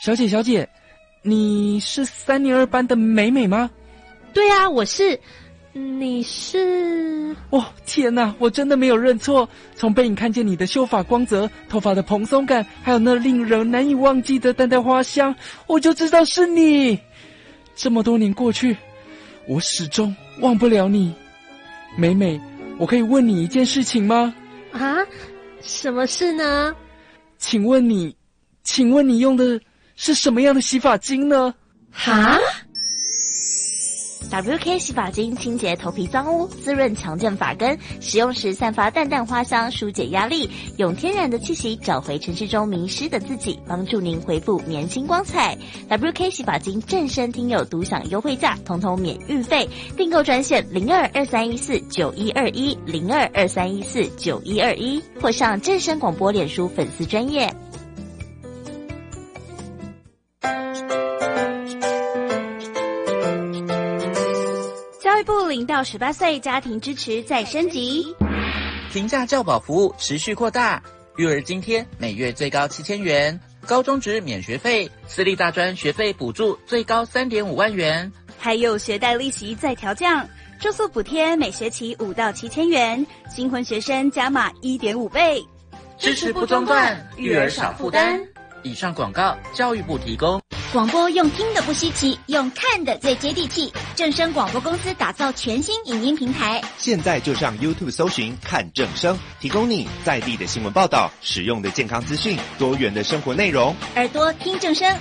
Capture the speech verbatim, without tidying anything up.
小姐小姐，你是三年二班的美美吗？ 对啊，我是。你是？ 哦，天哪，我真的没有认错。从背影看见你的秀发光泽，头发的蓬松感，还有那令人难以忘记的淡淡花香，我就知道是你。这么多年过去，我始终忘不了你。美美，我可以问你一件事情吗？ 啊？什么事呢？ 请问你，请问你用的是什么样的洗发精呢？ 哈 ？W K 洗发精清洁头皮脏污，滋润强健发根，使用时散发淡淡花香，疏解压力，用天然的气息找回城市中迷失的自己，帮助您恢复年轻光彩。W K 洗发精正身听友独享优惠价，统统免运费，订购专线零二二三一四九一二一零二二三一四九一二一，或上正声广播脸书粉丝专页。 教育部零到十八岁家庭支持再升级， 平价教保服务持续扩大，育儿津贴每月最高七千元，高中职免学费，私立大专学费补助最高三点五万元， 还有学贷利息再调降，住宿补贴每学期五到七千元，新婚学生加码一点五倍， 支持不中断，育儿少负担。以上广告，教育部提供。 广播用听的不稀奇，用看的最接地气。正声广播公司打造全新影音平台， 现在就上 YouTube 搜寻看正声，提供你在地的新闻报道、实用的健康资讯、多元的生活内容。 耳朵听正声，